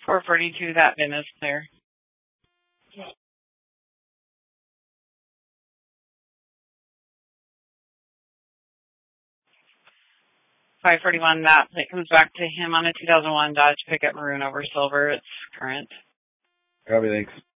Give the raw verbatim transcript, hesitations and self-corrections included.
four forty-two, that bin is clear. five forty-one, that plate comes back to him on a two thousand one Dodge pickup maroon over silver. It's current. Copy, thanks.